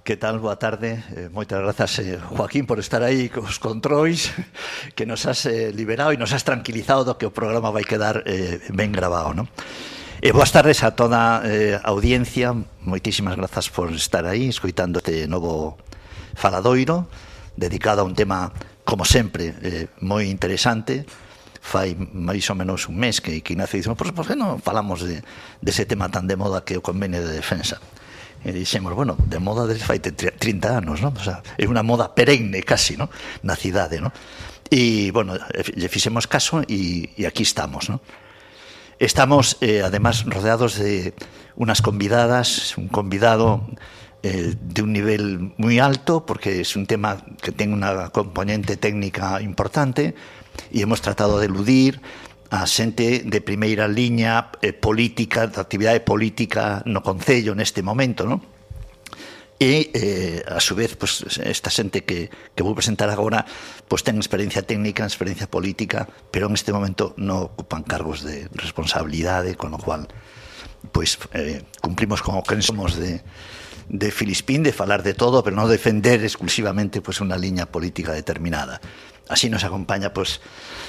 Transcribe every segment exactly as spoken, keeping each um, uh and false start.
Que tal? Boa tarde. Eh, moitas grazas, eh, Joaquín, por estar aí cos controis, que nos has eh, liberado e nos has tranquilizado do que o programa vai quedar eh, ben grabado, non? E boas tardes a toda eh, a audiencia. Moitísimas grazas por estar aí, escoitando este novo faladoiro, dedicado a un tema, como sempre, eh, moi interesante. Fai máis ou menos un mes que, que Ignacio dixemos, por, por que non falamos de, de ese tema tan de moda que é o convenio de defensa? E dixemos, bueno, de moda desde fai trinta anos, non? O sea, é unha moda perenne casi, non? Na cidade, non? E, bueno, lle fixemos caso e, e aquí estamos, non? Estamos, eh, además, rodeados de unas convidadas, un convidado eh, de un nivel moi alto, porque es un tema que ten unha componente técnica importante, e hemos tratado de eludir a xente de primeira liña eh, política, de actividade política no Concello neste momento, non? E, eh, a su vez, pues, esta xente que, que vou presentar agora pues, ten experiencia técnica, experiencia política, pero en este momento non ocupan cargos de responsabilidade, con lo cual pues, eh, cumplimos con o que somos de, de Filispín, de falar de todo, pero non defender exclusivamente pues, unha liña política determinada. Así nos acompaña, pues,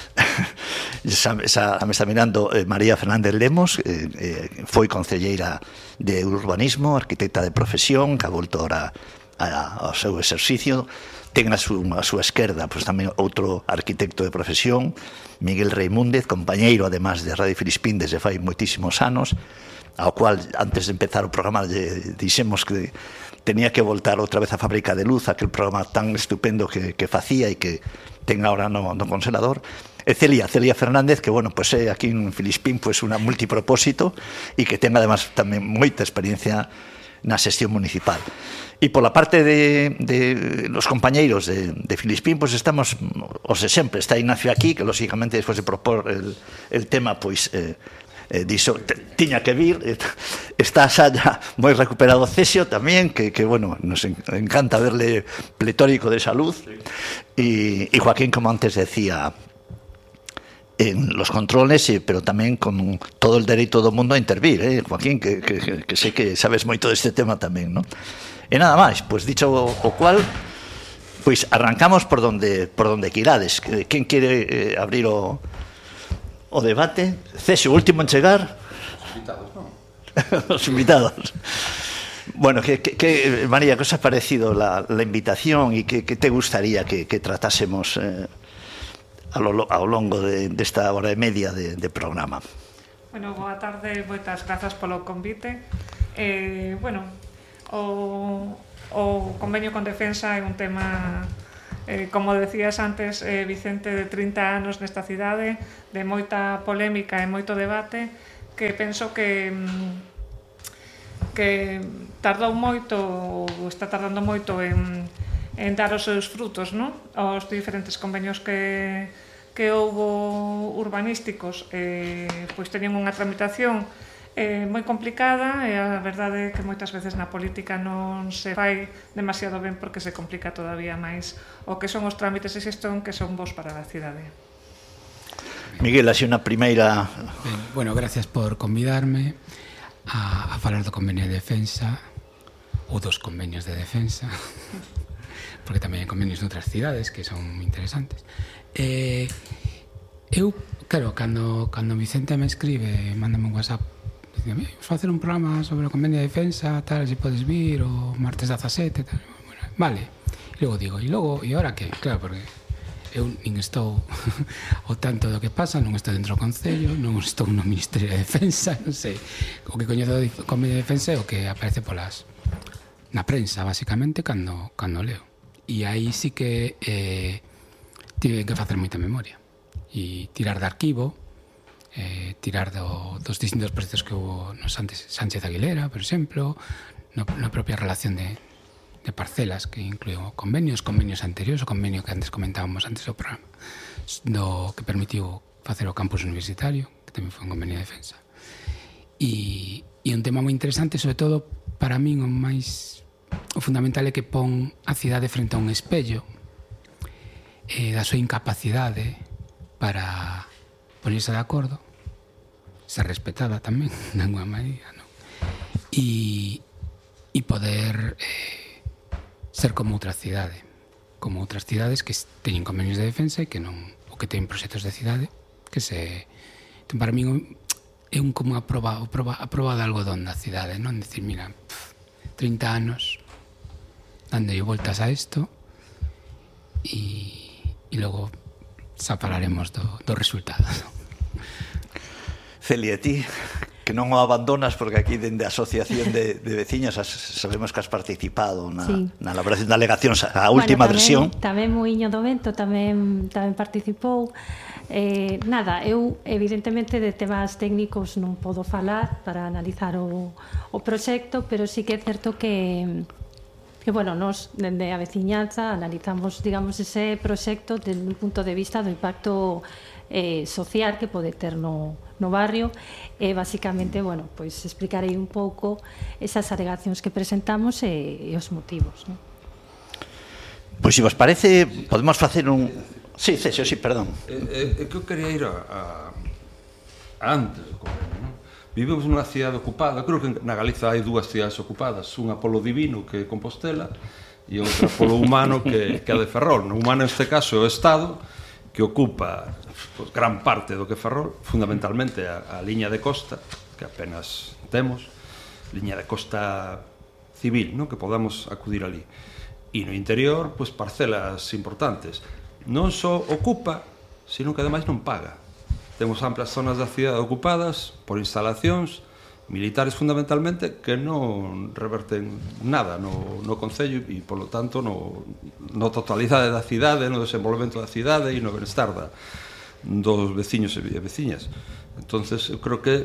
esa, esa, me está mirando eh, María Fernández Lemos, eh, eh, foi concelleira de urbanismo, arquitecta de profesión, que ha volto ahora a, ao seu exercicio. Ten a, su, a súa esquerda, pues, tamén outro arquitecto de profesión, Miguel Reimúndez, compañeiro, además, de Radio Filispín desde fai moitísimos anos, ao cual, antes de empezar o programa, lle dixemos que tenía que voltar outra vez a Fábrica de Luz, aquel programa tan estupendo que, que facía e que ten ahora no, no congelador. E Celia, Celia Fernández, que, bueno, pues é aquí en Filispín pues unha multipropósito e que ten, además, tamén moita experiencia na xestión municipal. E pola parte de, de los compañeiros de, de Filispín, pues estamos, os de sempre, está Ignacio aquí, que lógicamente despois de propor el, el tema, pois... Eh, Eh, dixo, tiña que vir. Está Saya moi recuperado, Cesio tamén, que, que bueno, nos encanta verle pletórico de salud, y, y Joaquín, como antes decía, en los controles, pero tamén con todo el dereito do mundo a intervir, eh, Joaquín, que, que, que sei que sabes moito deste tema tamén, ¿no? E nada máis, pues dicho o, o cual, pois pues arrancamos por donde por donde quirades. Quen quere eh, abrir o o debate? Cesio, último en chegar. Os invitados, non? Os invitados. Bueno, que, que, que, María, ¿qué os ha parecido la, la invitación y qué, qué te gustaría que, que tratásemos eh, a lo, a lo longo de, de esta hora e media de, de programa? Bueno, boa tarde, moitas grazas polo convite. Eh, bueno, o, o convenio con defensa é un tema... Eh, como decías antes, eh, Vicente, de trinta anos nesta cidade, de moita polémica e moito debate, que penso que que tardou moito, ou está tardando moito en, en dar os seus frutos, non? Os diferentes convenios que, que houbo urbanísticos, eh, pois tenían unha tramitación É moi complicada e a verdade é que moitas veces na política non se fai demasiado ben porque se complica todavía máis o que son os trámites de xestión que son bons para a cidade. Miguel, así unha primeira... Ben, bueno, gracias por convidarme a, a falar do convenio de defensa ou dos convenios de defensa porque tamén hai convenios noutras cidades que son moi interesantes. Eh, eu, claro, cando, cando Vicente me escribe, mándame un WhatsApp, vamos a facer un programa sobre o convenio de defensa, tal, se podes vir o martes dezasete, tal. Bueno, vale. E logo digo, e logo, e ahora que? Claro, porque eu nin estou ao tanto do que pasa, non estou dentro do Concello, non estou no Ministerio de Defensa, non sei. O que coñezo do convenio de defensa é o que aparece polas na prensa, basicamente, cando, cando leo. E aí sí que eh, tive que facer moita memoria e tirar de arquivo, Eh, tirar do, dos distintos procesos que hubo no Sánchez, Sánchez Aguilera, por exemplo, no, na propia relación de, de parcelas que incluíu convenios, convenios anteriores, o convenio que antes comentábamos antes do programa, do que permitiu facer o campus universitario, que tamén foi un convenio de defensa. E, e un tema moi interesante, sobre todo, para min, o máis o fundamental é que pon a cidade frente a un espello eh, da súa incapacidade para ponerse de acordo, ser respetada tamén, de alguma maneira, non? E, e poder eh, ser como outra cidade, como outras cidades que teñen convenios de defensa e que non, ou que teñen proxectos de cidade que se... Entón, para mí é un como a proba, a proba, a proba de algodón da cidade, non? Decir, mira, pff, trinta anos dando voltas a isto e, e logo xa falaremos do, do resultado, non? Celia, ti que non o abandonas porque aquí dende a Asociación de, de Veciños as, sabemos que has participado na, sí. na elaboración da alegación a última bueno, tamén, versión. Tamén Muiño do Vento tamén, tamén participou. Eh, nada, eu evidentemente de temas técnicos non podo falar para analizar o, o proxecto, pero sí que é certo que que, bueno, nos, dende a veciñanza, analizamos, digamos, ese proxecto desde un punto de vista do impacto eh, social que pode ter no, no barrio e, basicamente, bueno, pois explicarei un pouco esas alegacións que presentamos e, e os motivos, non? Pois, se vos parece, podemos facer un... Sí, Cesio, sí, perdón. É que eu quería ir a, a antes do convenio, non? Vivimos nunha cidade ocupada, creo que na Galiza hai dúas cidades ocupadas, unha polo divino, que é Compostela, e outra polo humano, que, que é de Ferrol. No humano, neste caso, é o Estado, que ocupa pues, gran parte do que é Ferrol, fundamentalmente a, a liña de costa, que apenas temos, liña de costa civil, non? Que podamos acudir ali. E no interior, pues, parcelas importantes. Non só ocupa, sino que ademais non paga. Temos amplas zonas da cidade ocupadas por instalacións militares fundamentalmente que non reverten nada no, no concello e, polo tanto, no, no totalidade da cidade, no desenvolvemento da cidade e no benestar da, dos veciños e veciñas. Entonces, eu creo que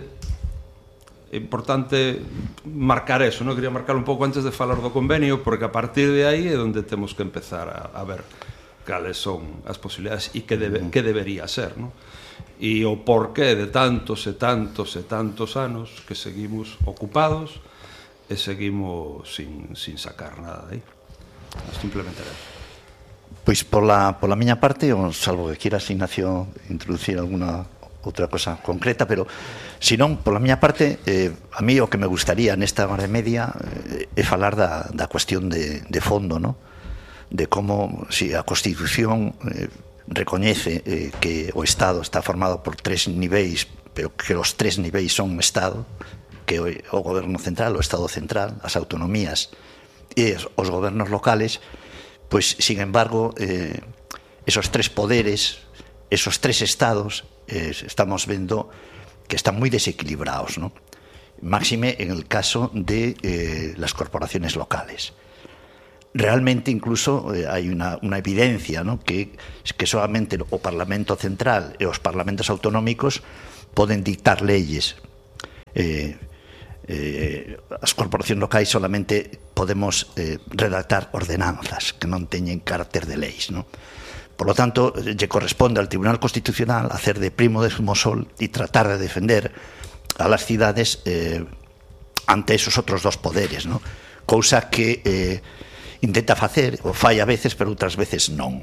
é importante marcar eso, non? Quería marcar un pouco antes de falar do convenio, porque a partir de aí é onde temos que empezar a, a ver cales son as posibilidades e que, debe, que debería ser, non? E o porqué de tantos e tantos e tantos anos que seguimos ocupados e seguimos sin, sin sacar nada de aí. Simplemente era eso. Pois pola, pola miña parte, salvo que quieras, Ignacio, introducir alguna outra cosa concreta, pero se non, pola miña parte, eh, a mí o que me gustaría nesta hora e media eh, é falar da, da cuestión de, de fondo, ¿no? De como si a Constitución eh, recoñece eh, que o Estado está formado por tres niveis, pero que os tres niveis son o Estado, que o, o goberno central, o Estado central, as autonomías e os gobernos locales, pois, sin embargo, eh, esos tres poderes, esos tres estados, eh, estamos vendo que están moi desequilibrados, ¿no? Máxime en el caso de eh, las corporaciones locales. Realmente incluso eh, hai unha, unha evidencia, ¿no? que, que solamente o Parlamento Central e os parlamentos autonómicos poden dictar leyes. Eh, eh, as corporacións locais solamente podemos eh, redactar ordenanzas que non teñen carácter de leis, ¿no? Por lo tanto, lle corresponde al Tribunal Constitucional hacer de primo de Zumosol e tratar de defender a las cidades eh, ante esos outros dos poderes, ¿no? Cousa que eh, intenta facer, o fai a veces, pero outras veces non.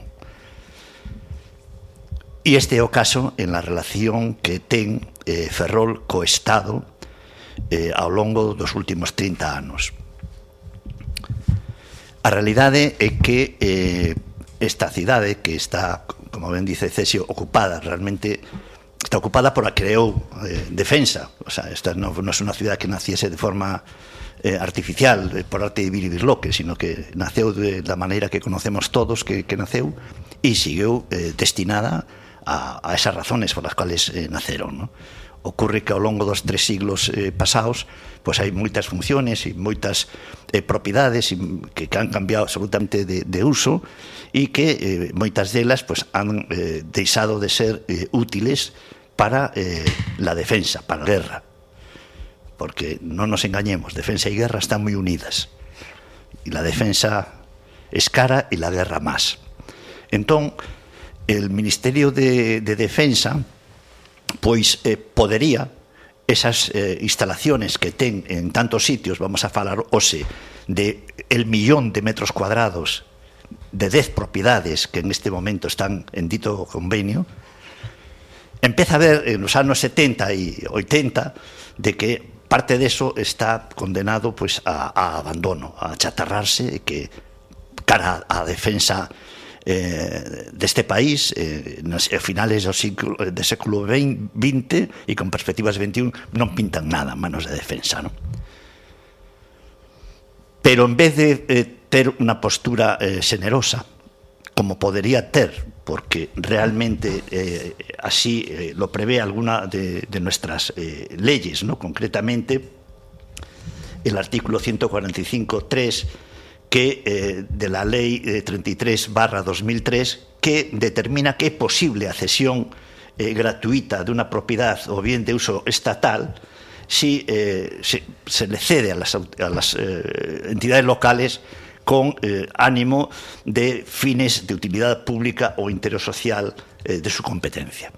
E este é o caso en la relación que ten eh, Ferrol co Estado eh, ao longo dos últimos trinta anos. A realidade é que eh, esta cidade, que está, como ben dice Cesio, ocupada, realmente está ocupada por a que creou eh, defensa. O sea, esta non, non é unha cidade que naciese de forma Eh, artificial, eh, por arte de Biribirloque, sino que naceu de la maneira que conocemos todos que, que naceu e sigueu eh, destinada a, a esas razones por las cuales eh, naceron, ¿no? Ocurre que ao longo dos tres siglos eh, pasados, pues hai moitas funciones e moitas eh, propiedades que, que han cambiado absolutamente de, de uso e que eh, moitas delas pues, han eh, deixado de ser eh, útiles para eh, la defensa, para a guerra. Porque non nos engañemos, defensa e guerra están moi unidas e la defensa es cara e la guerra más. Entón, el Ministerio de, de Defensa pois eh, podería esas eh, instalaciones que ten en tantos sitios, vamos a falar hoxe de el millón de metros cuadrados de dez propiedades que en este momento están en dito convenio, empeza a ver en los anos setenta e oitenta de que parte de eso está condenado pues a, a abandono, a chatarrarse, que cara á defensa eh, deste país eh, nos finales do século, do século vinte e con perspectivas veintiún non pintan nada en manos de defensa, non? Pero en vez de eh, ter unha postura eh, xenerosa, como podería ter, porque realmente eh, así eh, lo prevé alguna de, de nuestras eh, leyes, ¿no? Concretamente el artículo ciento cuarenta y cinco punto tres que eh, de la ley eh, treinta y tres barra dos mil tres, que determina que é posible a cesión eh, gratuita de una propiedad o bien de uso estatal si eh, se, se le cede a las, a las eh, entidades locales con eh, ánimo de fines de utilidad pública ou interés social eh, de su competencia.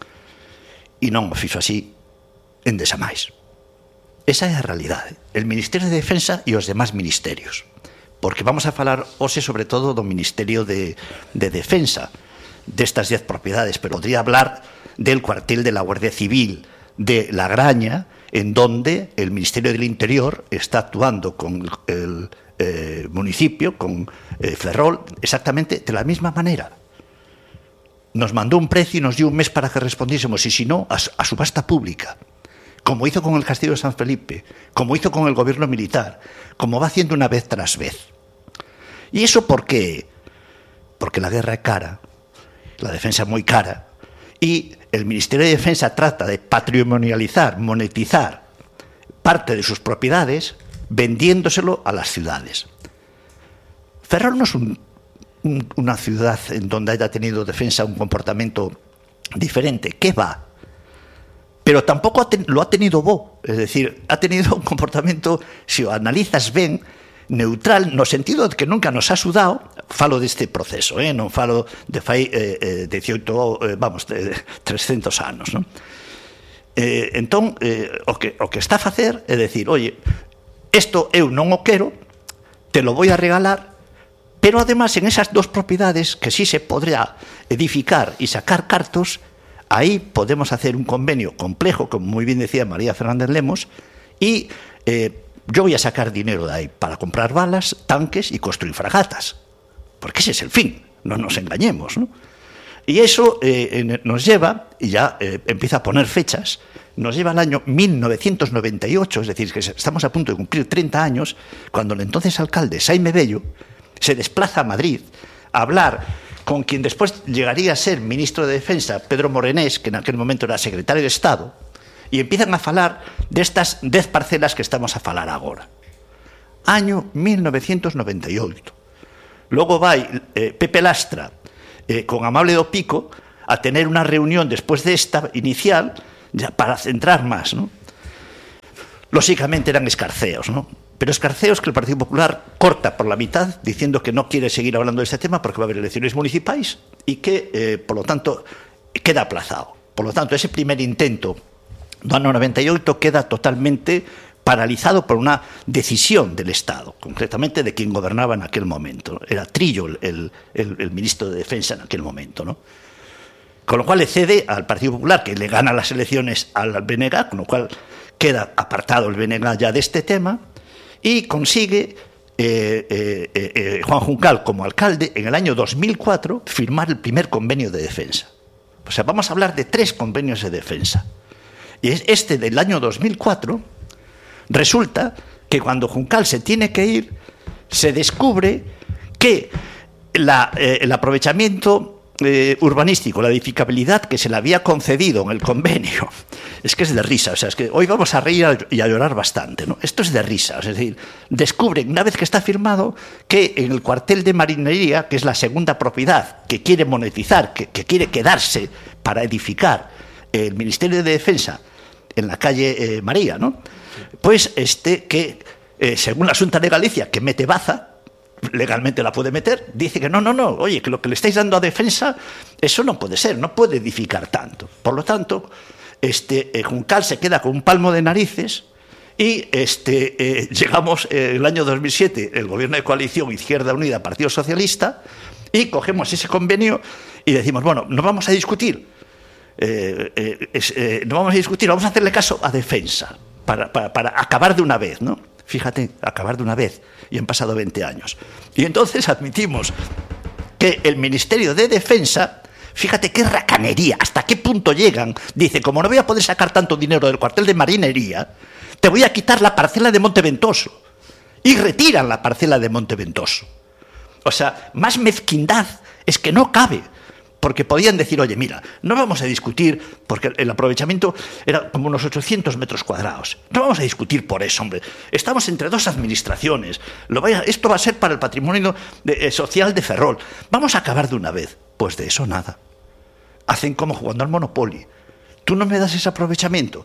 E non o fixo así en desamais. Esa é a realidade. El Ministerio de Defensa e os demás ministerios. Porque vamos a falar hoxe sobre todo do Ministerio de, de Defensa destas dez propiedades, pero podría hablar del cuartel de la Guardia Civil de La Graña, en donde el Ministerio del Interior está actuando con el eh, municipio, con eh, Ferrol, exactamente de la misma manera. Nos mandó un precio y nos dio un mes para que respondiésemos, y si no, a, a subasta pública, como hizo con el Castillo de San Felipe, como hizo con el gobierno militar, como va haciendo una vez tras vez. ¿Y eso por qué? Porque la guerra es cara, la defensa es muy cara, y el Ministerio de Defensa trata de patrimonializar, monetizar parte de sus propiedades vendiéndoselo a las ciudades. Ferrol no es un, un, una ciudad en donde haya tenido defensa un comportamiento diferente. ¿Qué va? Pero tampoco ha ten, lo ha tenido Bo. Es decir, ha tenido un comportamento, si lo analizas ben, neutral, no sentido de que nunca nos ha sudado. Falo deste proceso, eh? Non falo de fai eh, eh, diecioito, eh, vamos, de, de trescentos anos, non? Eh, entón, eh, o, que, o que está a facer é decir, oye, isto eu non o quero, te lo voy a regalar, pero además en esas dos propiedades que sí se podrá edificar y sacar cartos, ahí podemos hacer un convenio complejo, como muy bien decía María Fernández Lemos, y eh, yo voy a sacar dinero de ahí para comprar balas, tanques y construir fragatas, porque ese es el fin, no nos engañemos, ¿no? Y eso eh, nos lleva, y ya eh, empieza a poner fechas, nos lleva al año mil novecientos noventa y ocho, es decir, que estamos a punto de cumplir treinta años, cuando el entonces alcalde Saime Bello se desplaza a Madrid a hablar con quien después llegaría a ser ministro de Defensa, Pedro Morenés, que en aquel momento era secretario de Estado, y empiezan a falar destas dez parcelas que estamos a falar agora. Año mil novecientos noventa y ocho. Logo vai eh, Pepe Lastra eh, con Amable do Pico a tener una reunión después de esta inicial ya para centrar más, ¿no? Lógicamente eran escarceos, ¿no? Pero escarceos que el Partido Popular corta por la mitad diciendo que no quiere seguir hablando de este tema porque va a haber elecciones municipais y que, eh, por lo tanto, queda aplazado. Por lo tanto, ese primer intento do ano noventa y ocho queda totalmente paralizado por una decisión del Estado, concretamente de quien gobernaba en aquel momento. Era Trillo el, el, el ministro de Defensa en aquel momento, ¿no? Con lo cual le cede al Partido Popular, que le gana las elecciones al B N G, con lo cual queda apartado el B N G ya de este tema, y consigue eh, eh, eh, Juan Juncal como alcalde en el año dos mil cuatro firmar el primer convenio de defensa. O sea, vamos a hablar de tres convenios de defensa. Y este del año dos mil cuatro resulta que cuando Juncal se tiene que ir, se descubre que la, eh, el aprovechamiento eh, urbanístico, la edificabilidad que se le había concedido en el convenio, es que es de risa. O sea, es que hoy vamos a reír y a llorar bastante, ¿no? Esto es de risa. Es decir, descubren, una vez que está firmado, que en el cuartel de marinería, que es la segunda propiedad que quiere monetizar, que, que quiere quedarse para edificar el Ministerio de Defensa en la calle eh, María, ¿no? Pues este que, eh, según la Xunta de Galicia, que mete baza, legalmente la puede meter, dice que no, no, no, oye, que lo que le estáis dando a defensa, eso no puede ser, no puede edificar tanto. Por lo tanto, este eh, Juncal se queda con un palmo de narices y este, eh, llegamos eh, el año dos mil siete, el gobierno de coalición Izquierda Unida, Partido Socialista, y cogemos ese convenio y decimos, bueno, no vamos a discutir, eh, eh, es, eh, no vamos a discutir, vamos a hacerle caso a defensa. Para, para, para acabar de una vez, ¿no? Fíjate, acabar de una vez. Y han pasado veinte años. Y entonces admitimos que el Ministerio de Defensa, fíjate qué racanería, hasta qué punto llegan. Dice, como no voy a poder sacar tanto dinero del cuartel de marinería, te voy a quitar la parcela de Monteventoso. Y retiran la parcela de Monteventoso. O sea, más mezquindad es que no cabe. Porque podían decir, oye, mira, no vamos a discutir, porque el aprovechamiento era como unos ochocientos metros cuadrados. No vamos a discutir por eso, hombre. Estamos entre dos administraciones. Lo vaya, esto va a ser para el patrimonio de, eh, social de Ferrol. Vamos a acabar de una vez. Pues de eso nada. Hacen como jugando al Monopoly. Tú no me das ese aprovechamiento.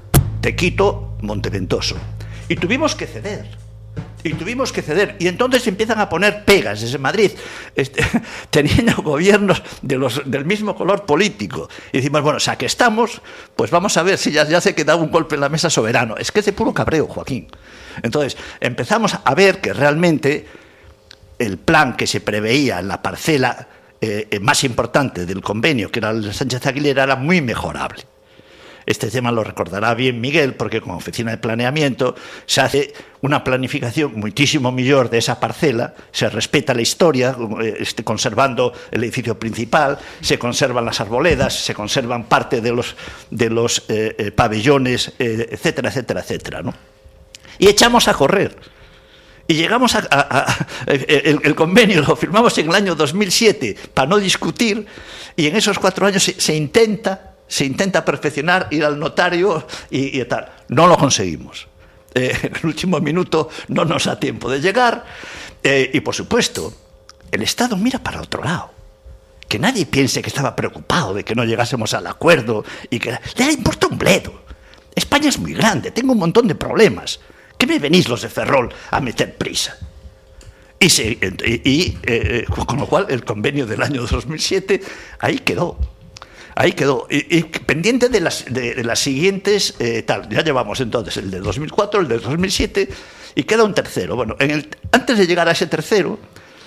Te quito Monteventoso. Y tuvimos que ceder. Y tuvimos que ceder. Y entonces empiezan a poner pegas desde Madrid, este, teniendo gobiernos de los, del mismo color político. Y decimos, bueno, o sea, que estamos, pues vamos a ver si ya, ya se queda un golpe en la mesa soberano. Es que es de puro cabreo, Joaquín. Entonces, empezamos a ver que realmente el plan que se preveía en la parcela eh, más importante del convenio, que era el Sánchez Aguilera, era muy mejorable. Este tema lo recordará bien Miguel, porque con oficina de planeamiento se hace una planificación muchísimo mejor de esa parcela, se respeta la historia, este, conservando el edificio principal, se conservan las arboledas, se conservan parte de los, de los eh, eh, pabellones, eh, etcétera, etcétera, etcétera, ¿no? Y echamos a correr. Y llegamos a... a, a el, el convenio lo firmamos en el año dos mil siete para no discutir, y en esos cuatro años se, se intenta... se intenta perfeccionar, ir al notario y, y tal. No lo conseguimos. Eh, en el último minuto no nos da tiempo de llegar. Eh, y, por supuesto, el Estado mira para otro lado. Que nadie piense que estaba preocupado de que no llegásemos al acuerdo y que le importa un bledo. España es muy grande, tengo un montón de problemas. ¿Qué me venís los de Ferrol a meter prisa? Y, se, y, y eh, con lo cual el convenio del año dos mil siete ahí quedó. Ahí quedó. Y, y pendiente de las, de, de las siguientes, eh, tal, ya llevamos entonces el de dos mil cuatro, el de dos mil siete, y queda un tercero. Bueno, en el, antes de llegar a ese tercero,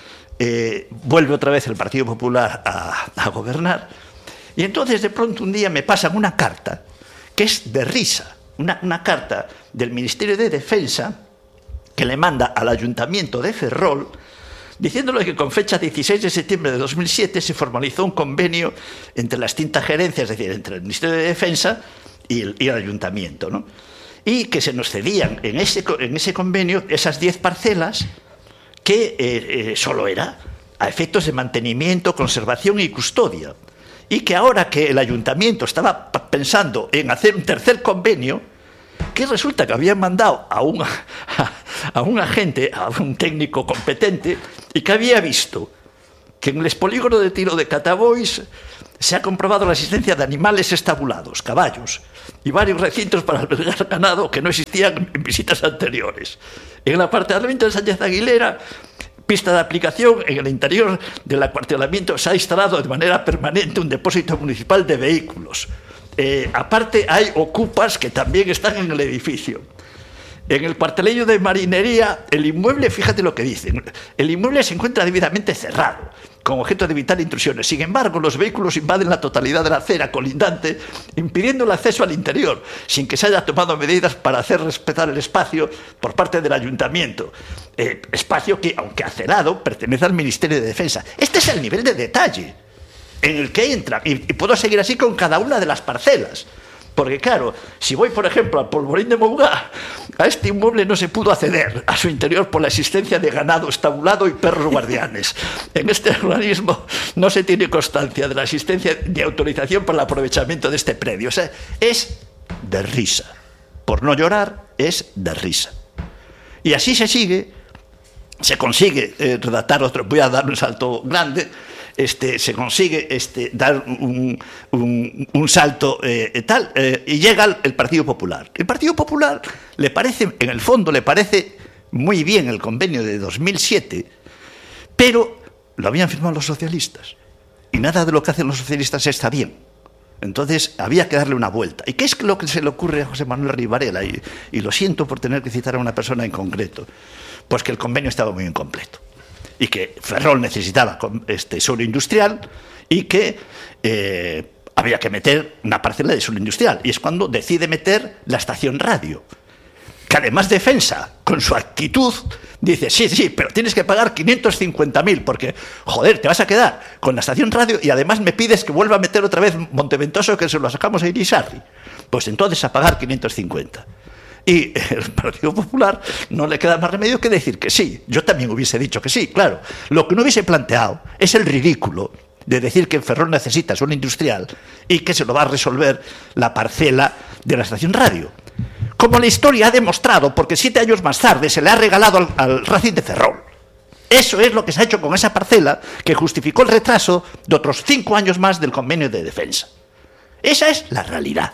eh, vuelve otra vez el Partido Popular a, a gobernar, y entonces de pronto un día me pasan una carta, que es de risa, una, una carta del Ministerio de Defensa, que le manda al Ayuntamiento de Ferrol, diciéndole que con fecha dieciséis de septiembre de dos mil siete se formalizó un convenio entre las distintas gerencias, es decir, entre el Ministerio de Defensa y el, y el Ayuntamiento, ¿no? Y que se nos cedían en ese, en ese convenio esas diez parcelas que eh, eh, solo era a efectos de mantenimiento, conservación y custodia. Y que ahora que el Ayuntamiento estaba pensando en hacer un tercer convenio, que resulta que habían mandado a un, a, a un agente, a un técnico competente, y que había visto que en el polígono de tiro de Catabois se ha comprobado la existencia de animales estabulados, caballos, y varios recintos para albergar ganado que no existían en visitas anteriores. En el apartamento de Sánchez Aguilera, pista de aplicación, en el interior del acuartelamiento se ha instalado de manera permanente un depósito municipal de vehículos. Eh, aparte hay ocupas que también están en el edificio. En el cuartelillo de marinería, el inmueble, fíjate lo que dicen, el inmueble se encuentra debidamente cerrado, con objeto de evitar intrusiones. Sin embargo, los vehículos invaden la totalidad de la acera colindante, impidiendo el acceso al interior, sin que se haya tomado medidas para hacer respetar el espacio por parte del Ayuntamiento. Eh, espacio que, aunque acerado, pertenece al Ministerio de Defensa. Este es el nivel de detalle en el que entra, y, y puedo seguir así con cada una de las parcelas. Porque claro, si voy por ejemplo al Polvorín de Mougá, a este inmueble no se pudo acceder a su interior por la existencia de ganado estabulado y perros guardianes. En este organismo no se tiene constancia de la existencia de autorización para el aprovechamiento de este predio. O sea, es de risa. Por no llorar, es de risa. Y así se sigue, se consigue eh, redactar otro, voy a dar un salto grande. Este, se consigue este, dar un, un, un salto eh, tal, eh, y llega el, el Partido Popular. El Partido Popular le parece, en el fondo, le parece muy bien el convenio de dos mil siete, pero lo habían firmado los socialistas. Y nada de lo que hacen los socialistas está bien. Entonces había que darle una vuelta. ¿Y qué es lo que se le ocurre a José Manuel Rivarela? Y, y lo siento por tener que citar a una persona en concreto. Pues que el convenio estaba muy incompleto. Y que Ferrol necesitaba este suelo industrial y que eh, había que meter una parcela de suelo industrial. Y es cuando decide meter la estación radio. que además Defensa, con su actitud, dice, sí, sí, pero tienes que pagar quinientos cincuenta mil, porque, joder, te vas a quedar con la estación radio y además me pides que vuelva a meter otra vez Monteventoso, que se lo sacamos a Irisarri. Pues entonces a pagar quinientos cincuenta. Y el Partido Popular no le queda más remedio que decir que sí. Yo también hubiese dicho que sí, claro. Lo que no hubiese planteado es el ridículo de decir que en Ferrol necesita zona industrial y que se lo va a resolver la parcela de la estación radio. Como la historia ha demostrado, porque siete años más tarde se le ha regalado al, al Racing de Ferrol. Eso es lo que se ha hecho con esa parcela que justificó el retraso de otros cinco años más del convenio de Defensa. Esa es la realidad.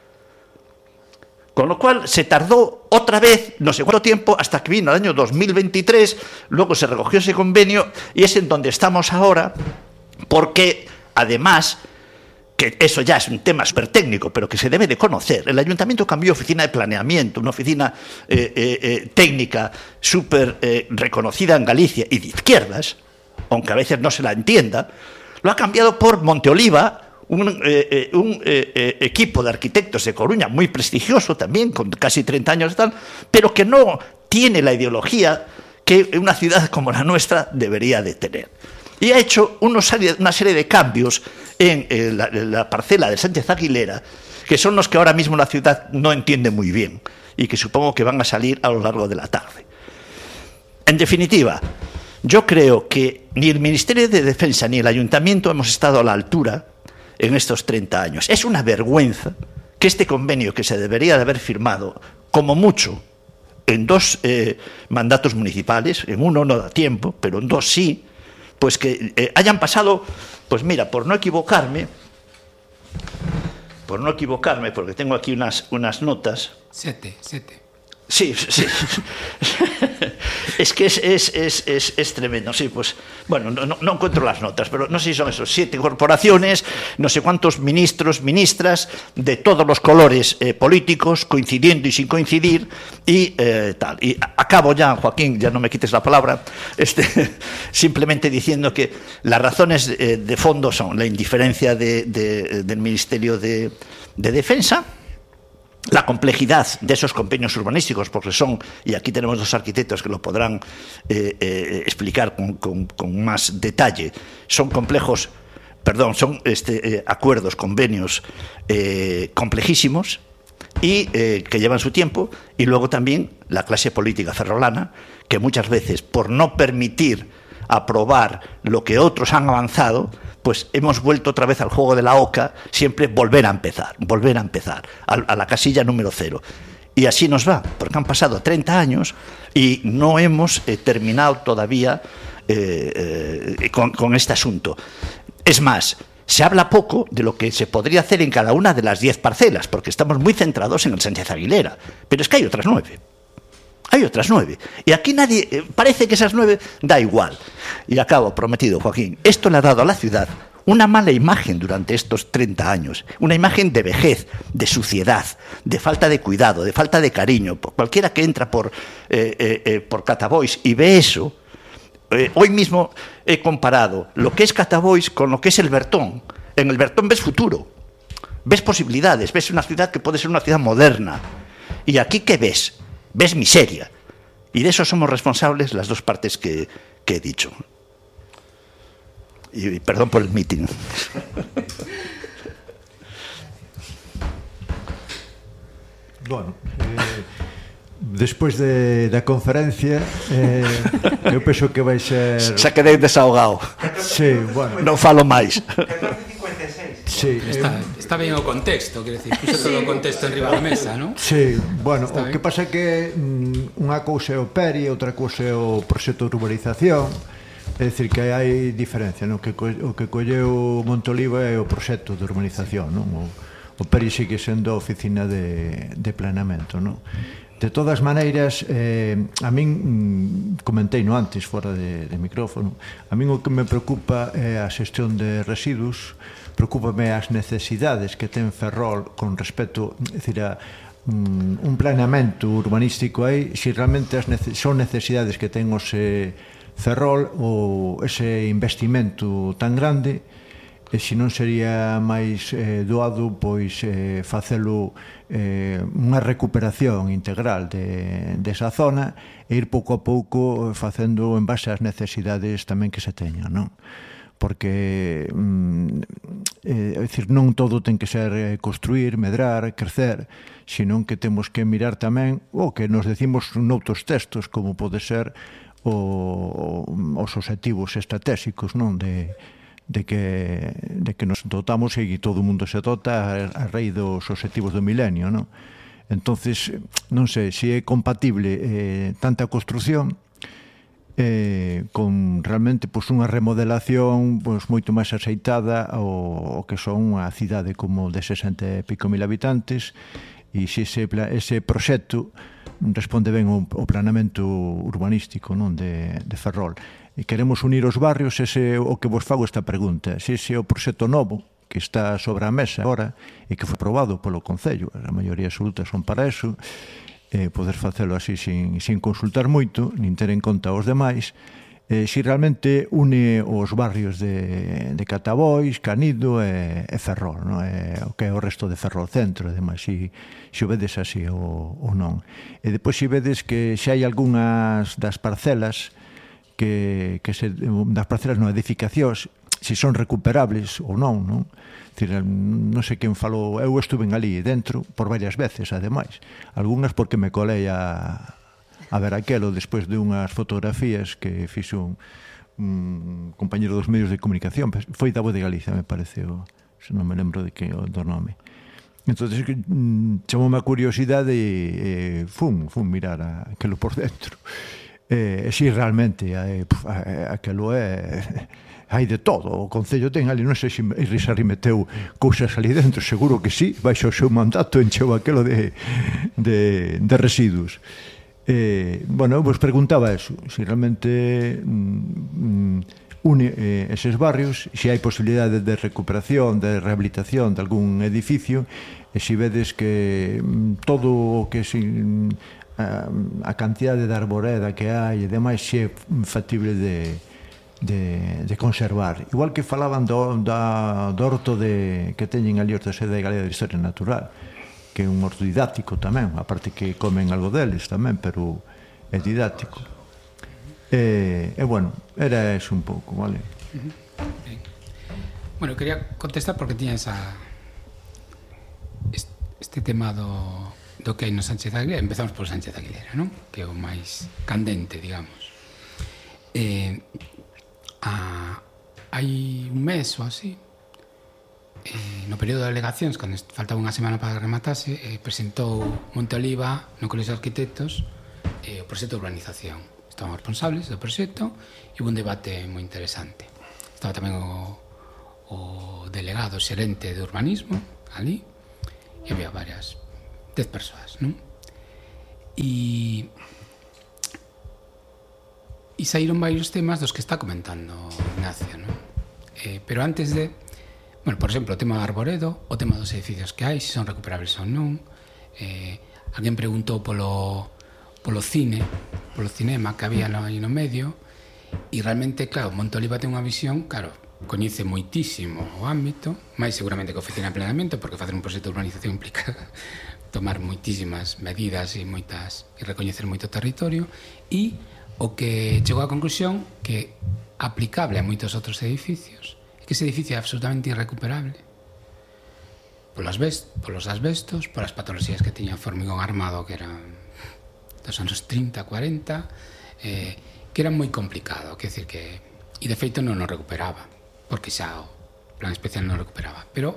Con lo cual se tardó otra vez no sé cuánto tiempo hasta que vino el año dos mil veintitrés, luego se recogió ese convenio y es en donde estamos ahora, porque además, que eso ya es un tema súper técnico, pero que se debe de conocer, el ayuntamiento cambió oficina de planeamiento, una oficina eh, eh, eh, técnica súper eh, reconocida en Galicia y de izquierdas, aunque a veces no se la entienda, lo ha cambiado por Monteoliva, un, eh, eh, un eh, eh, equipo de arquitectos de Coruña muy prestigioso también, con casi treinta años y tal, pero que no tiene la ideología que una ciudad como la nuestra debería de tener. Y ha hecho unos, una serie de cambios en, en, la, en la parcela de Sánchez Aguilera, que son los que ahora mismo la ciudad no entiende muy bien y que supongo que van a salir a lo largo de la tarde. En definitiva, yo creo que ni el Ministerio de Defensa ni el Ayuntamiento hemos estado a la altura en estos treinta años. Es una vergüenza que este convenio, que se debería de haber firmado como mucho en dos eh, mandatos municipales, en uno no da tiempo, pero en dos sí, pues que eh, hayan pasado, pues mira, por no equivocarme, por no equivocarme, porque tengo aquí unas, unas notas. Sete, sete. Sí, sí. Es que es, es, es, es, es tremendo, sí, pues, bueno, no, no encuentro las notas, pero no sé si son esos siete corporaciones, no sé cuántos ministros, ministras, de todos los colores eh, políticos, coincidiendo y sin coincidir, y eh, tal. Y acabo ya, Joaquín, ya no me quites la palabra, este, simplemente diciendo que las razones eh, de fondo son la indiferencia de, de, del Ministerio de, de Defensa, la complejidad de esos convenios urbanísticos, porque son, y aquí tenemos dos arquitectos que lo podrán eh, eh, explicar con, con, con más detalle, son complejos, perdón, son este, eh, acuerdos, convenios eh, complejísimos y eh, que llevan su tiempo, y luego también la clase política ferrolana, que muchas veces, por no permitir aprobar lo que otros han avanzado, pues hemos vuelto otra vez al juego de la oca, siempre volver a empezar, volver a empezar, a, a la casilla número cero. Y así nos va, porque han pasado treinta años y no hemos eh, terminado todavía eh, eh, con, con este asunto. Es más, se habla poco de lo que se podría hacer en cada una de las diez parcelas, porque estamos muy centrados en el Sánchez Aguilera, pero es que hay otras nueve. Hay otras nueve. Y aquí nadie, eh, parece que esas nueve da igual. Y acabo, prometido, Joaquín, esto le ha dado a la ciudad una mala imagen durante estos treinta años. Una imagen de vejez, de suciedad, de falta de cuidado, de falta de cariño. Cualquiera que entra por, eh, eh, eh, por Catabois y ve eso, eh, hoy mismo he comparado lo que es Catabois con lo que es el Bertón. En el Bertón ves futuro, ves posibilidades, ves una ciudad que puede ser una ciudad moderna. ¿Y aquí qué ves? Ves miseria. Y de eso somos responsables las dos partes que, que he dicho. Y, y perdón por el meeting. Bueno, eh, despois de, da conferencia eh, eu penso que vai ser... Xa quedei desahogado. Sí, bueno. Non falo máis. Sí, está, eu... está ben o contexto, quero decir, puxo todo o contexto en riba da mesa, non? Sí, bueno, está o ben. que pasa é que mm, unha cousa é o P E R I, outra cousa é o proxecto de urbanización, é dicir que hai diferencia, non? Que co, o que colleu Montoliva é o proxecto de urbanización, non? O, o P E R I sigue sendo a oficina de, de planeamento, non? De todas maneiras, eh, a min, comentei no antes, fora de, de micrófono, a min o que me preocupa é a xestión de residuos, preocúpame as necesidades que ten Ferrol con respecto, é dicir, a un, un planeamento urbanístico aí, se realmente as nece, son necesidades que ten ose Ferrol ou ese investimento tan grande, e se non sería máis eh, doado pois eh, facelo eh, unha recuperación integral de, desa zona e ir pouco a pouco facendo en base ás necesidades tamén que se teñan, non? Porque mm, eh, é dicir, non todo ten que ser eh, construir, medrar, crecer, senón que temos que mirar tamén o que nos decimos noutros textos, como pode ser o, os objetivos estratégicos, non? De de que, de que nos dotamos e todo o mundo se dota a, a raíz dos objetivos do milenio, non? Entonces, non sei se é compatible eh, tanta construción eh, con realmente pues, unha remodelación pues, moito máis aceitada ao, ao que son unha cidade como de sesenta e pico mil habitantes e se ese, ese proxecto responde ben ao, ao planeamento urbanístico, non, de, de Ferrol. E queremos unir os barrios, ese o que vos fago esta pregunta. Se ese é o proxecto novo que está sobre a mesa agora e que foi aprobado polo Concello, a maioría absoluta son para eso, eh, poder facelo así sin, sin consultar moito, nin ter en conta os demais, eh, si realmente une os barrios de, de Catabois, Canido e, e Ferrol, no? E, o que é o resto de Ferrol Centro, e demais, si, si o vedes así ou, ou non. E depois si vedes que xa hai algunhas das parcelas que, que se, das parcelas non edificacións, se son recuperables ou non, non? Dicir, non sei quen falou, eu estuve ali dentro por varias veces, ademais. Algúnas porque me colei a, a ver aquelo despois de unhas fotografías que fixo un, un compañero dos medios de comunicación, foi da Voz de Galicia, me parece, o, se non me lembro de que o do nome. Entón, chamoume a curiosidade e, e fun, fun mirar a, aquelo por dentro. E, e si realmente é, aquelo é hai de todo, o Concello ten ali, non sei se Risarri meteu cousas ali dentro, seguro que sí, baixo o seu mandato encheu aquelo de, de, de residuos. Eh, bueno, eu vos preguntaba eso, se realmente mm, une eh, eses barrios, se hai posibilidade de recuperación, de rehabilitación de algún edificio, e se vedes que mm, todo o que se a cantidade de arboreda que hai e demais xe é factible de, de, de conservar. Igual que falaban do, da, do horto de, que teñen ali os da sede de Galega de Historia Natural, que é un horto didáctico tamén, aparte que comen algo deles tamén, pero é didáctico. E, e bueno, era eso un pouco, vale? Ben. Bueno, quería contestar porque tiña esa este tema do do que hai no Sánchez Aguilera. Empezamos por Sánchez Aguilera, non? Que é o máis candente, digamos. Eh, a, hai un mes ou así, eh, no período de alegacións, cando faltaba unha semana para rematase, eh, presentou Monteoliva no Colegio de Arquitectos eh, o proxecto de urbanización. Estaban responsables do proxecto e hubo un debate moi interesante. Estaba tamén o, o delegado xerente de urbanismo ali e había varias dez persoas, non? E e saíron varios temas dos que está comentando Ignacio, non? Eh, pero antes de, bueno, por exemplo, o tema do arboredo, o tema dos edificios que hai, se son recuperables ou non. Eh, alguén preguntou polo polo cine, polo cinema que había no, aí no medio, e realmente, claro, Monteoliva ten unha visión, claro, coñece moitísimo o ámbito, máis seguramente que a Oficina de Planeamento, porque facer un proxecto de urbanización implica tomar moitísimas medidas e moitas e recoñecer moito territorio, e o que chegou á conclusión que aplicable a moitos outros edificios é que ese edificio é absolutamente irrecuperable polos, best, polos asbestos, polas patoloxías que tiña formigón armado, que eran dos anos trinta, cuarenta, eh, que era moi complicado, quer decir que, e de feito non o recuperaba, porque xa o plan especial non o recuperaba, pero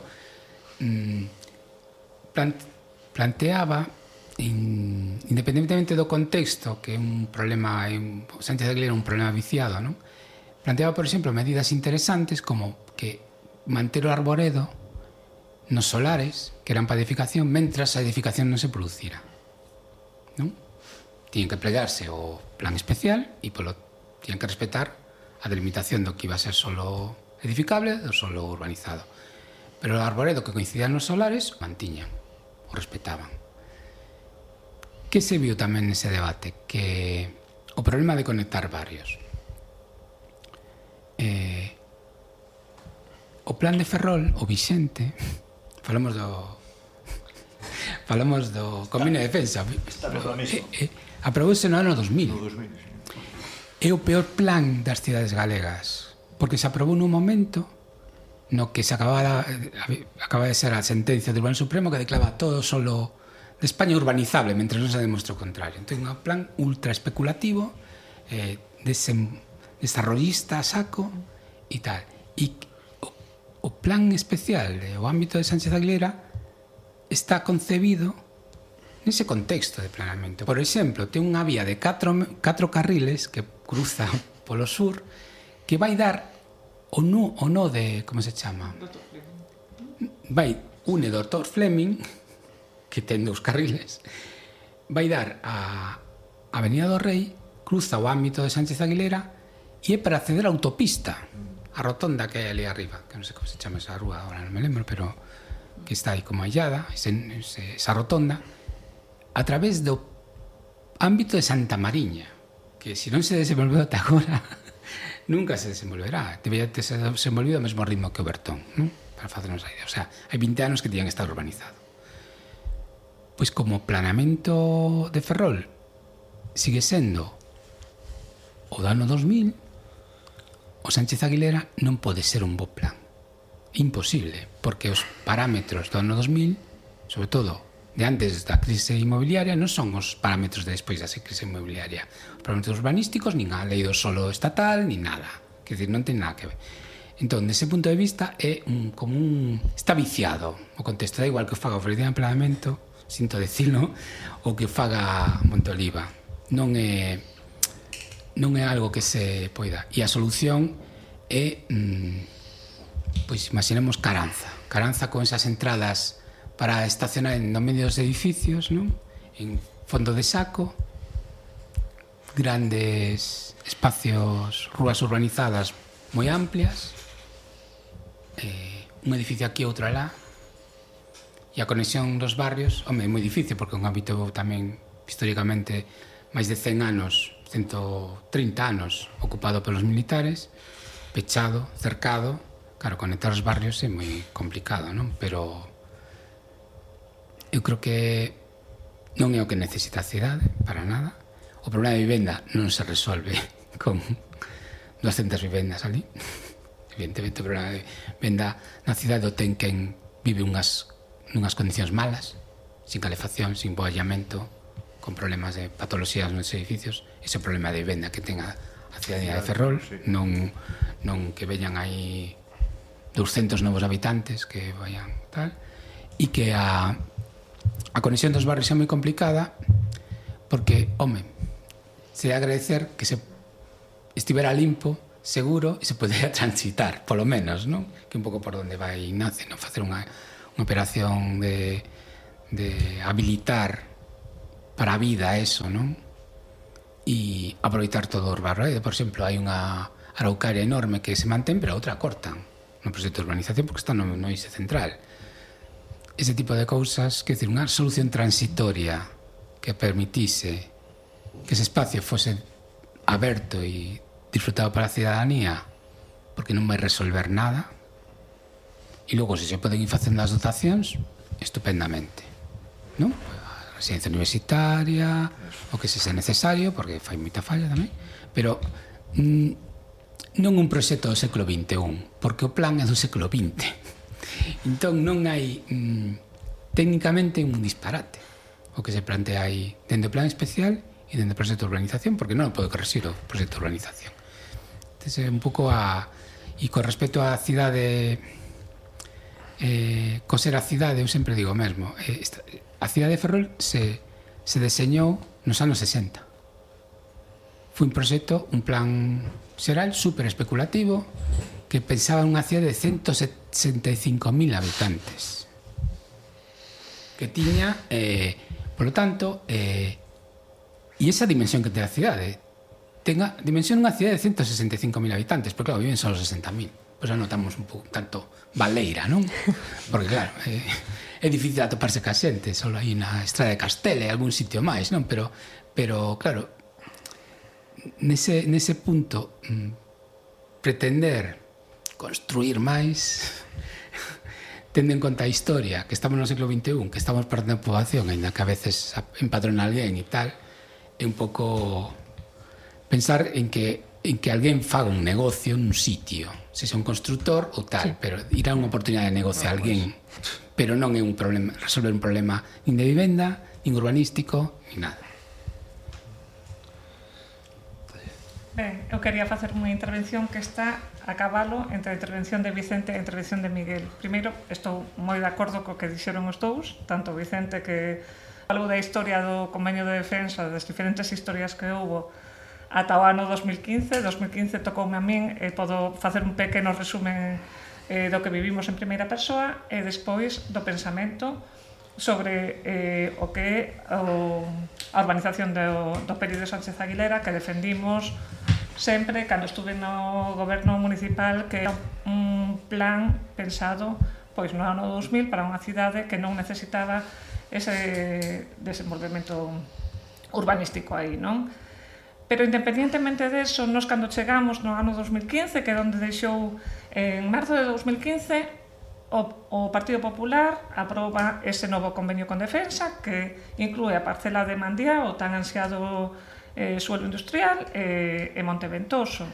mm, plant, planteaba, in, independentemente do contexto, que é un problema, un, Sánchez Aguilera é un problema viciado, non? Planteaba, por exemplo, medidas interesantes como que manter o arboredo nos solares, que eran para edificación, mentras a edificación non se producira, non? Tiñen que plegarse o plan especial e polo tiñen que respetar a delimitación do que iba a ser solo edificable do solo urbanizado. Pero o arboredo que coincidía nos solares mantiñan, o respetaban. Que se viu tamén nese debate? Que o problema de conectar barrios. Eh, o plan de Ferrol, o vixente, falamos do falamos do Convenio de Defensa. Estamos no mismo. Eh, eh, aprobouse no ano dos mil. É o peor plan das cidades galegas, porque se aprobou nun momento no que se acababa, acaba de ser a sentencia do Tribunal Supremo que declaraba todo solo de España urbanizable, mentre non se demostrou o contrario. Entón, un plan ultra especulativo, eh, desem, desarrollista a saco e tal. E o, o plan especial, eh, o ámbito de Sánchez Aguilera, está concebido nese contexto de planeamento. Por exemplo, ten unha vía de catro, catro carriles que cruza polo sur que vai dar o no, o no de, como se chama? Vai une doutor Fleming, que ten dous carriles, vai dar a Avenida do Rei, cruza o ámbito de Sánchez Aguilera e é para acceder á autopista, a rotonda que hai ali arriba, que non sei como se chama esa rúa, agora non me lembro, pero que está aí como allada, ese, ese, esa rotonda, a través do ámbito de Santa Mariña, que se non se desenvolveu ata agora, nunca se desenvolverá. Debería ter se desenvolvido ao mesmo ritmo que o Bertón, non? Para facernos a idea. O sea, hai vinte anos que tiñan que estar urbanizado. Pois como planeamento de Ferrol sigue sendo o do ano dos mil, o Sánchez Aguilera non pode ser un bo plan. Imposible, porque os parámetros do ano dos mil, sobre todo de antes da crise inmobiliaria, non son os parámetros de despois da crise inmobiliaria. Os parámetros urbanísticos, nin a lei do solo estatal, nin nada. Quer dizer, non ten nada que ver. Entón, dese punto de vista, é un, como un... está viciado o contexto. Da igual que o faga o Oficina de Planeamento, sinto decirlo, ou que o faga Montoliva. Non é... non é algo que se poida. E a solución é... Mmm, pois imaginemos Caranza. Caranza con esas entradas para estacionar en no medio dos edificios, non? En fondo de saco, grandes espacios, rúas urbanizadas moi amplias, eh, un edificio aquí, outro alá, e a conexión dos barrios, home, é moi difícil, porque é un hábito tamén históricamente máis de cen anos, ciento trinta anos, ocupado pelos militares, pechado, cercado. Claro, conectar os barrios é moi complicado, non? Pero eu creo que non é o que necesita a cidade, para nada. O problema de vivenda non se resolve con doscientas vivendas ali. Evidentemente, o problema de vivenda na cidade o ten quen vive unhas, nunhas condicións malas, sin calefacción, sin boallamento, con problemas de patologías nos edificios. Ese é o problema de vivenda que ten a, a cidadanía de Ferrol, non, non que veñan aí doscientos novos habitantes que vayan tal, e que a, a conexión dos barrios é moi complicada porque, home, se agradecer que se estivera limpo, seguro, e se podera transitar, polo menos, non? Que un pouco por onde vai Ignacio, non? Facer unha, unha operación de, de habilitar para a vida eso, non? E aproveitar todo o barrio. Por exemplo, hai unha araucaria enorme que se mantén, pero a outra cortan no proxecto de urbanización porque está no, no eixe central. Ese tipo de cousas, quer dizer, unha solución transitoria que permitise que ese espacio fose aberto e disfrutado para a cidadanía, porque non vai resolver nada, e logo se se poden ir facendo as dotacións, estupendamente, non? A residencia universitaria, o que se sea necesario, porque fai moita falla tamén, pero mm, non un proxecto do século vinte e un, porque o plan é do século vinte. Entón non hai mm, técnicamente un disparate o que se plantea aí dende o plan especial e dende o proxecto de urbanización, porque non pode corregir o proxecto de urbanización. Entón é un pouco a... E con respecto á cidade, eh, coser a cidade, eu sempre digo o mesmo, eh, esta, a cidade de Ferrol se, se deseñou nos anos sesenta. Foi un proxecto, un plan xeral super especulativo que pensaba en unha cidade de ciento sesenta e cinco mil habitantes que tiña eh, por lo tanto eh, e esa dimensión que ten a cidade tenga dimensión unha cidade de ciento sesenta e cinco mil habitantes, porque claro, viven só sesenta mil, pois pues, notamos un pouco tanto baleira, non? Porque claro, eh, é difícil atoparse ca xente, só hai na Estrada de Castela e algún sitio máis, non? Pero, pero claro, nese, nese punto, mm, pretender construir máis tendo en conta a historia, que estamos no século vinte e un, que estamos perdendo poboación, ainda que a veces empadrona alguén e tal, é un pouco pensar en que en que alguén faga un negocio nun sitio, se é un constructor ou tal, sí. Pero ir a unha oportunidade de negocio a alguén, pero non é un problema, resolver un problema nin de vivenda, nin urbanístico, nin nada. Ben, eu quería facer unha intervención que está a cabalo entre a intervención de Vicente e a intervención de Miguel. Primeiro, estou moi de acordo co que dixeron os dous, tanto Vicente que falou da historia do convenio de defensa, das diferentes historias que houbo ata o ano dos mil quince. dos mil quince tocoume a min e podo facer un pequeno resumen eh, do que vivimos en primeira persoa e despois do pensamento sobre eh, o que é o, a urbanización do, do período Sánchez Aguilera, que defendimos sempre cando estuve no goberno municipal, que era un plan pensado pois no ano dos mil para unha cidade que non necesitaba ese desenvolvemento urbanístico aí, non? Pero independientemente deso, nos cando chegamos no ano dos mil quince, que é onde deixou en marzo de dos mil quince, o, o Partido Popular aproba ese novo convenio con defensa que inclúe a parcela de Mandía, o tan ansiado eh, suelo industrial eh, e Monte Ventoso.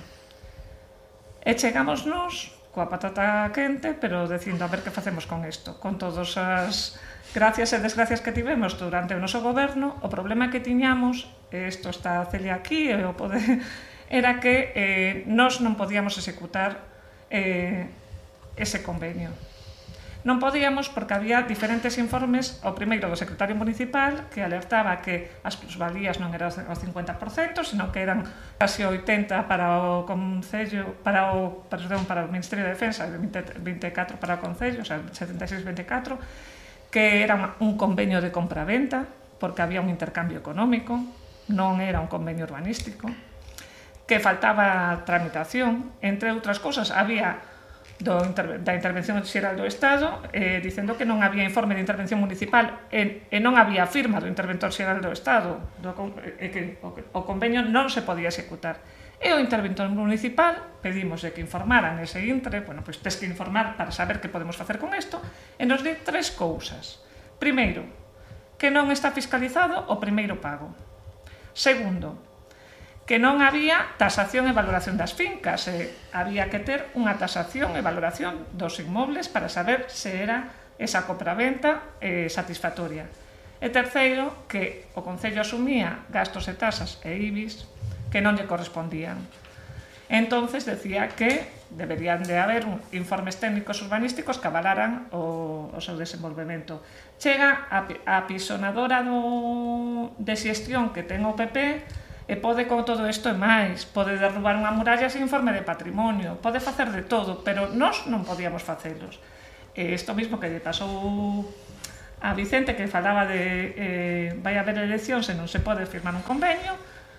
E chegamos nos coa patata quente, pero dicindo a ver que facemos con isto, con todas as gracias e desgracias que tivemos durante o noso goberno. O problema que tiñamos, e isto está a Celia aquí, e o poder, era que eh, nós non podíamos executar eh, ese convenio. Non podíamos porque había diferentes informes, o primeiro do secretario municipal, que alertaba que as plusvalías non eran o cincuenta por cento, sino que eran casi o oitenta por cento para o Concello, para o, perdón, para o Ministerio de Defensa, e vinte e catro por cento para o Concello, o sea, setenta e seis vinte e catro, que era un convenio de compra-venta, porque había un intercambio económico, non era un convenio urbanístico, que faltaba tramitación, entre outras cosas, había do inter, da intervención xeral do Estado eh, dicendo que non había informe de intervención municipal e, e non había firma do interventor xeral do Estado, do, e que o, o convenio non se podía executar. E o interventor municipal pedimos de que informaran ese intre, bueno, pois tes que informar para saber que podemos facer con isto, e nos di tres cousas. Primeiro, que non está fiscalizado o primeiro pago. Segundo, que non había tasación e valoración das fincas, e había que ter unha tasación e valoración dos inmobles para saber se era esa compraventa eh, satisfactoria. E terceiro, que o Concello asumía gastos e tasas e I B I S que non lle correspondían. Entonces decía que deberían de haber un, informes técnicos urbanísticos que avalaran o, o seu desenvolvemento. Chega a, a pisonadora do, de xestión que ten o P P e pode con todo isto e máis, pode derrubar unha muralla sin informe de patrimonio, pode facer de todo, pero nós non podíamos facelos. E isto mismo que lle pasou a Vicente, que falaba de eh, vai haber eleccións e non se pode firmar un convenio.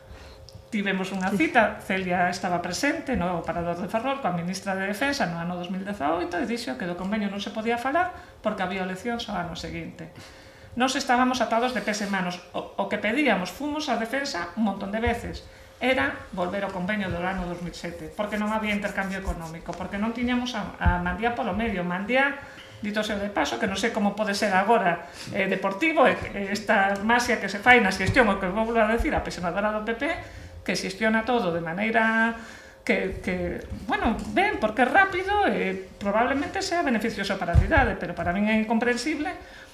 Tivemos unha cita, Celia estaba presente no Parador de Ferrol coa ministra de Defensa no ano dos mil dezaoito e dixo que do convenio non se podía falar porque había eleccións ao ano seguinte. Nos estábamos atados de pés e manos. O, o que pedíamos, fomos a defensa un montón de veces, era volver ao convenio do ano dos mil sete, porque non había intercambio económico, porque non tiñamos a, a Mandía polo medio. Mandía, dito seu de paso, que non sei como pode ser agora eh, deportivo, e, esta masia que se fai na xestión, o que vou a decir, a pesenadora do P P, que xestiona todo de maneira que, que bueno, ben, porque é rápido e probablemente sea beneficioso para a cidade, pero para min é incomprensible.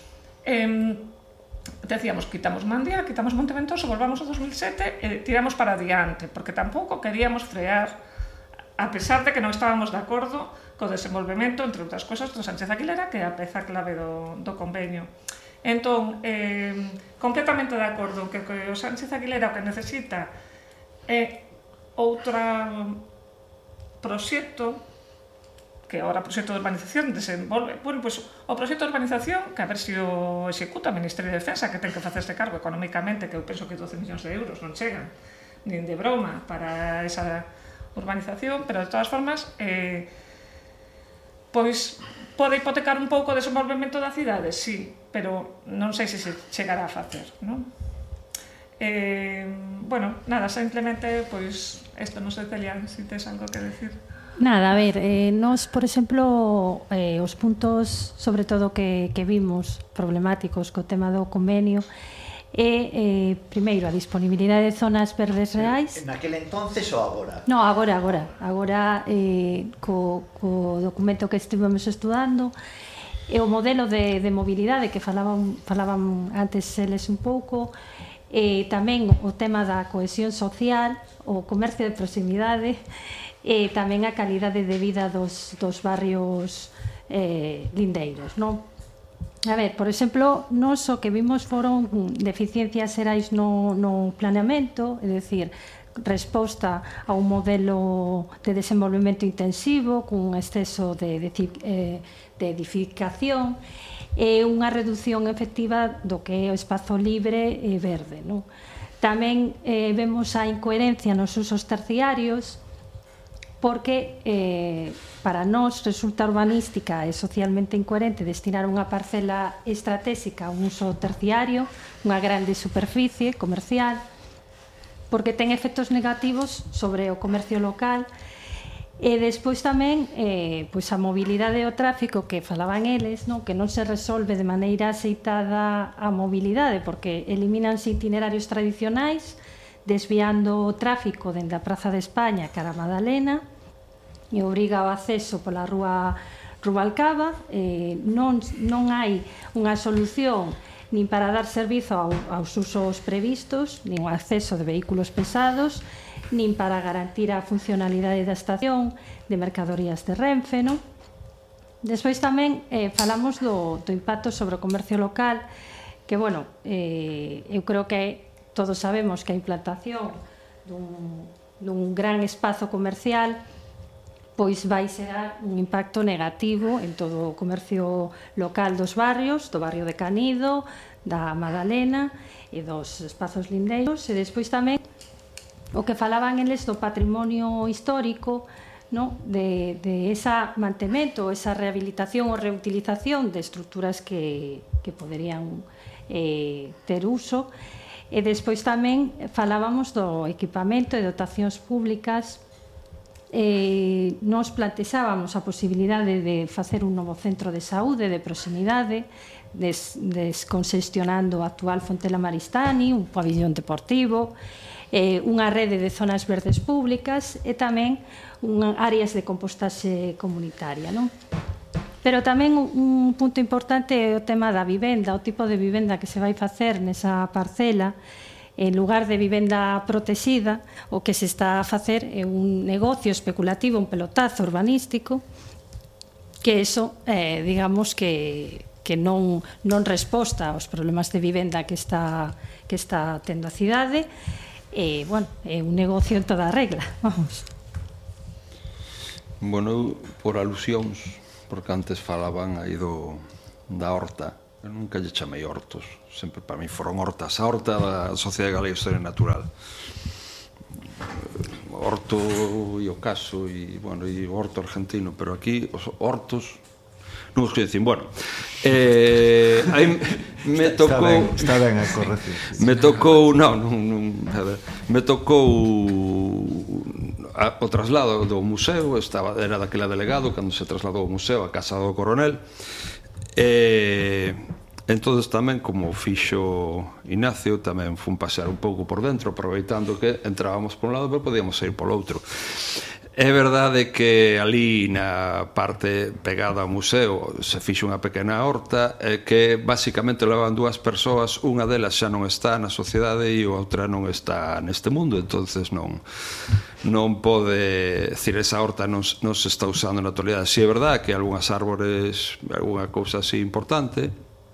Eh, decíamos, quitamos Mandía, quitamos Monte Ventoso, volvamos ao dos mil sete e tiramos para adiante, porque tampouco queríamos frear, a pesar de que non estábamos de acordo co desenvolvemento, entre outras cosas, do Sánchez Aguilera, que é a peza clave do, do convenio. Entón, eh, completamente de acordo que, que o Sánchez Aguilera o que necesita é outro proxecto, que agora o proxecto de urbanización desenvolve, bueno, pois o proxecto de urbanización, que a ver se o executa o Ministerio de Defensa, que ten que facerse cargo económicamente, que eu penso que doce millóns de euros non chegan, nin de broma, para esa urbanización, pero de todas formas, eh, pois pode hipotecar un pouco o desenvolvemento da cidade, sí, pero non sei se se chegará a facer, non? Eh, bueno, nada, simplemente, pois, isto non sei, Celia, se tes algo que decir. Nada, a ver, eh, nos, por exemplo, eh, os puntos, sobre todo, que, que vimos problemáticos co tema do convenio é, eh, primeiro, a disponibilidade de zonas verdes reais. En aquel entonces ou agora? No, agora, agora. Agora, eh, co, co documento que estivemos estudando, e o modelo de, de mobilidade que falaban, falaban antes eles un pouco, e tamén o tema da cohesión social, o comercio de proximidade, e tamén a calidade de vida dos, dos barrios eh, lindeiros, non? A ver, por exemplo, nos o que vimos foron deficiencias xerais no, no planeamento, é dicir, resposta a un modelo de desenvolvemento intensivo cun exceso de, de, eh, de edificación e unha reducción efectiva do que é o espazo libre e verde, non? Tamén eh, vemos a incoherencia nos usos terciarios, porque eh, para nós resulta urbanística e socialmente incoherente destinar unha parcela estratégica a un uso terciario, unha grande superficie comercial, porque ten efectos negativos sobre o comercio local. E despois tamén eh, pois a mobilidade e o tráfico que falaban eles, non? Que non se resolve de maneira aceitada a mobilidade, porque eliminanse itinerarios tradicionais, desviando o tráfico dende a Praza de España cara a Madalena e obriga o acceso pola rúa Rubalcaba. Eh, non, non hai unha solución nin para dar servizo ao, aos usos previstos, nin o acceso de vehículos pesados, nin para garantir a funcionalidade da estación de mercadorías de Renfe, non? Despois tamén eh, falamos do, do impacto sobre o comercio local, que, bueno, eh, eu creo que todos sabemos que a implantación dun, dun gran espazo comercial pois vai ser un impacto negativo en todo o comercio local dos barrios, do barrio de Canido, da Madalena e dos espazos lindeiros. E despois tamén o que falaban eles do patrimonio histórico, no? de, de esa mantemento, esa rehabilitación ou reutilización de estruturas que, que poderían eh, ter uso. E despois tamén falábamos do equipamento e dotacións públicas. Eh, nos plantexábamos a posibilidade de facer un novo centro de saúde de proximidade, des, descongestionando o actual Fontela Maristani, un pabillón deportivo, eh, unha rede de zonas verdes públicas e tamén unha, áreas de compostaxe comunitaria, non? Pero tamén un punto importante é o tema da vivenda, o tipo de vivenda que se vai facer nesa parcela. En lugar de vivenda protexida, o que se está a facer é un negocio especulativo, un pelotazo urbanístico, que eso, eh, digamos que, que non, non resposta aos problemas de vivenda que está, que está tendo a cidade. E, bueno, é un negocio en toda regla, vamos. Bueno, por alusións, porque antes falaban aí do, da horta. Eu nunca lle chamei hortos, sempre para mí foron hortas. A horta da Sociedade Galega de Historia Natural. O horto e o caso, e, bueno, e o horto argentino, pero aquí os hortos non os que dicen, bueno, eh, aí me tocou... Está ben, está ben a corrección. Me tocou, non, non, non, me tocou a, o traslado do museo, estaba, era daquela delegado, cando se trasladou o museo a Casa do Coronel, e entonces tamén, como fixo Ignacio, tamén fun pasear un pouco por dentro, aproveitando que entrábamos por un lado, pero podíamos ir por outro. É verdade que ali na parte pegada ao museo se fixo unha pequena horta eh, que basicamente levaban dúas persoas, unha delas xa non está na sociedade e a outra non está neste mundo, entonces non non pode, decir, esa horta non, non se está usando na actualidade. Si é verdade que algunhas árbores, algunha cousa así importante.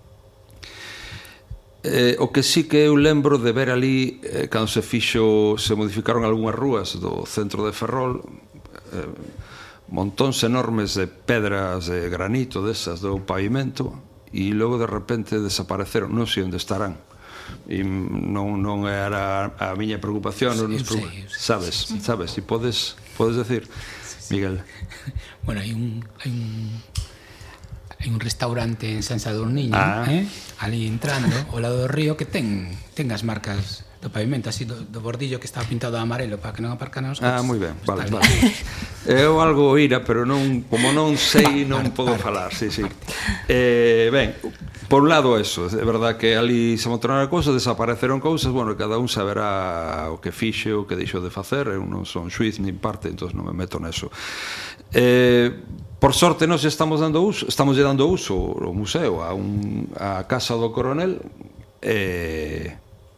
Eh, o que sí que eu lembro de ver ali eh, cando se fixo, se modificaron algunhas rúas do centro de Ferrol, eh, montóns enormes de pedras de granito desas do pavimento, e logo de repente desapareceron, non sei onde estarán, e non, non era a miña preocupación, non nos preocupa. Sabes, sabes, e podes, podes decir, Miguel. Bueno, hai un, hai un hai un restaurante en San Sadurniño, ah. eh? ali entrando ao lado do río, que ten ten as marcas do pavimento, así do, do bordillo que está pintado de amarelo para que non aparcan os coches. Ah, moi ben, vale, vale. Eu algo ira, pero non, como non sei, non podo falar, sí, sí. Eh, ben, por un lado eso, é verdad que ali se montaron cousas, desapareceron cousas, bueno, cada un saberá o que fixe, o que deixou de facer, eu non son xuiz nin parte, entón non me meto neso. Eh, por sorte nós estamos dando uso, estamos dando uso ao museo, a, un, a Casa do Coronel, eh,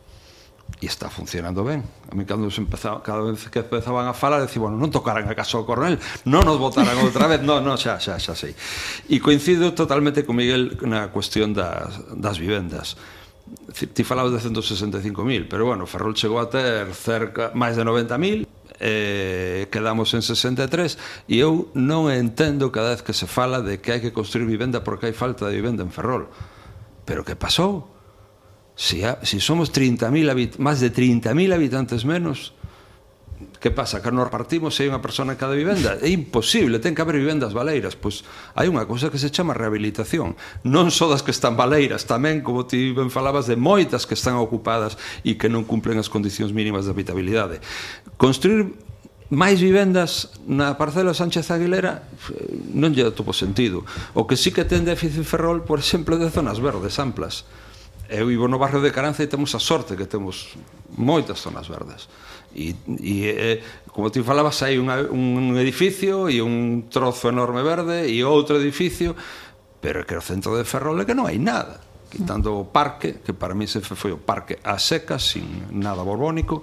e está funcionando ben. A mí cando se empezaba, cada vez que empezaban a falar, decía, bueno, non tocaran a Casa do Coronel, non nos botaran outra vez, non, non, xa, xa, xa sei. E coincido totalmente con Miguel na cuestión das, das vivendas. Ti falabas de ciento sesenta e cinco mil, pero bueno, Ferrol chegou a ter cerca, máis de noventa mil, eh, quedamos en sesenta e tres, e eu non entendo cada vez que se fala de que hai que construir vivenda porque hai falta de vivenda en Ferrol. Pero que pasou? Si, ha, si somos treinta mil habit máis de treinta mil habitantes menos, que pasa? Que nos repartimos se hai unha persona en cada vivenda? É imposible, ten que haber vivendas baleiras. Pois hai unha cousa que se chama rehabilitación, non só das que están baleiras, tamén, como ti ben falabas, de moitas que están ocupadas e que non cumplen as condicións mínimas de habitabilidade. Construir máis vivendas na parcela Sánchez Aguilera non lle topo sentido. O que sí que ten déficit Ferrol, por exemplo, de zonas verdes amplas. Eu vivo no barrio de Caranza e temos a sorte que temos moitas zonas verdes. E, e eh, como ti falabas, hai unha, un edificio e un trozo enorme verde e outro edificio, pero é que o centro de Ferrol é que non hai nada, quitando o parque, que para mí se foi o parque a secas, sin nada borbónico,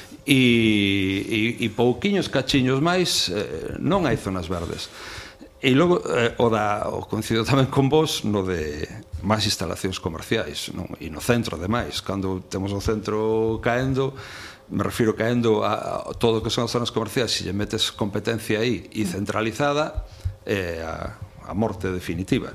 e, e, e pouquiños cachiños máis, eh, non hai zonas verdes. E logo eh, o, da, o coincido tamén con vos no de máis instalacións comerciais, non? E no centro, ademais, cando temos o centro caendo, me refiro caendo a, a todo o que son as zonas comerciais, se lle metes competencia aí e centralizada, é eh, a, a morte definitiva.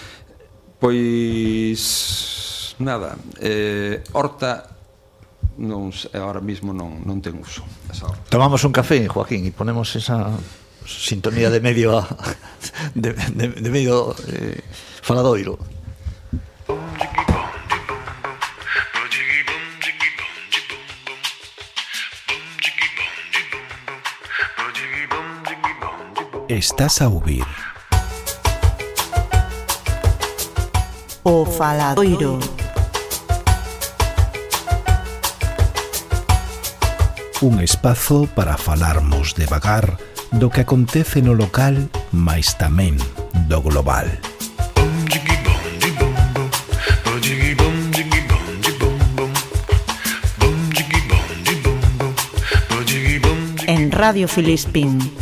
Pois nada, eh, horta non, ahora mismo non, non ten uso esa horta. Tomamos un café, Joaquín, e ponemos esa sintonía de medio a, de, de, de medio eh, faladoiro. Estás a ouvir O Faladoiro, un espazo para falarmos devagar do que acontece no local, mais tamén do global. en Radio Filispín.